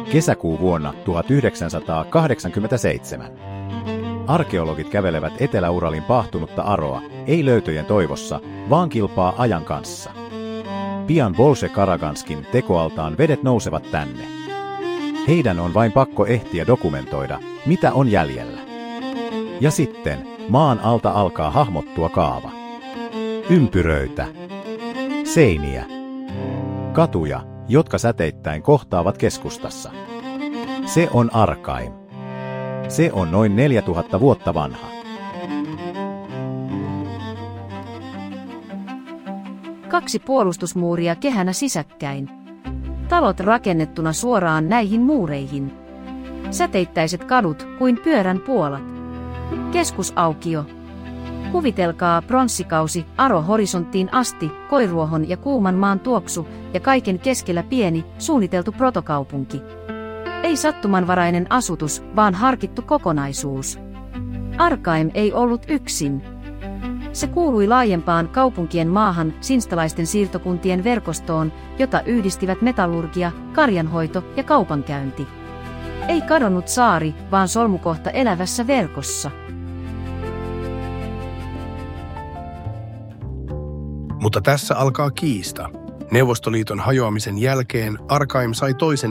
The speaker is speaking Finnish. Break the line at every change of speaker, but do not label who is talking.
Kesäkuu vuonna 1987. Arkeologit kävelevät Etelä-Uralin paahtunutta Aroa, ei löytöjen toivossa, vaan kilpaa ajan kanssa. Pian Bolshe-Karaganskin tekoaltaan vedet nousevat tänne. Heidän on vain pakko ehtiä dokumentoida, mitä on jäljellä. Ja sitten maan alta alkaa hahmottua kaava. Ympyröitä. Seiniä. Katuja, jotka säteittäin kohtaavat keskustassa. Se on Arkaim. Se on noin 4000 vuotta vanha.
Kaksi puolustusmuuria kehänä sisäkkäin. Talot rakennettuna suoraan näihin muureihin. Säteittäiset kadut kuin pyörän puolat. Keskusaukio. Kuvitelkaa pronssikausi Aro horisonttiin asti, koiruohon ja kuuman maan tuoksu ja kaiken keskellä pieni, suunniteltu protokaupunki. Ei sattumanvarainen asutus, vaan harkittu kokonaisuus. Arkaim ei ollut yksin. Se kuului laajempaan kaupunkien maahan sinstalaisten siirtokuntien verkostoon, jota yhdistivät metallurgia, karjanhoito ja kaupankäynti. Ei kadonnut saari, vaan solmukohta elävässä verkossa.
Mutta tässä alkaa kiista. Neuvostoliiton hajoamisen jälkeen Arkaim sai toisen